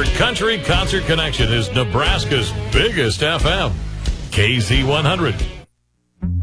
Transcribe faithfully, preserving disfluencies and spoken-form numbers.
Your country concert connection is Nebraska's biggest F M. K Z one hundred.